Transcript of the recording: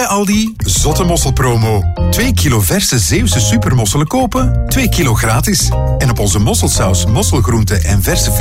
bij Aldi, zotte mosselpromo. 2 kilo verse Zeeuwse supermosselen kopen, 2 kilo gratis. En op onze mosselsaus, mosselgroenten en verse frieten